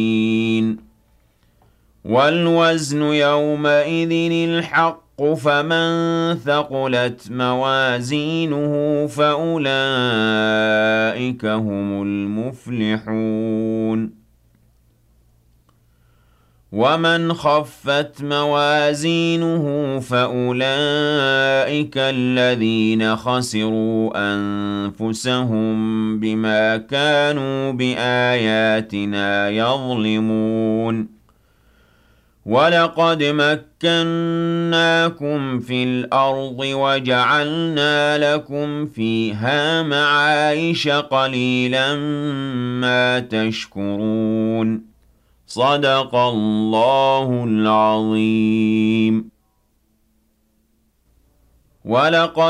وَالْوَزْنُ يَوْمَئِذٍ الْحَقُّ ۚ فَمَن ثَقُلَتْ مَوَازِينُهُ فَأُولَٰئِكَ هُمُ الْمُفْلِحُونَ وَمَنْ خَفَّتْ مَوَازِينُهُ فَأُولَٰئِكَ الَّذِينَ خَسِرُوا أَنفُسَهُم بِمَا كَانُوا بِآيَاتِنَا يَظْلِمُونَ وَلَقَدْ مَكَّنَّاكُمْ فِي الْأَرْضِ وَجَعَلْنَا لَكُمْ فِيهَا مَعَايِشَ ۗ قَلِيلًا مَّا تَشْكُرُونَ صدق الله العظيم ولقد